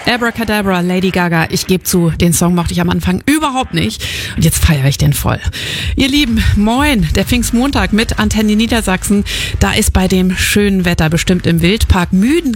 Abracadabra, Lady Gaga. Ich gebe zu, den Song mochte ich am Anfang überhaupt nicht. Und jetzt feiere ich den voll. Ihr Lieben, moin, der Pfingstmontag mit Antenne Niedersachsen. Da ist bei dem schönen Wetter bestimmt im Wildpark Müden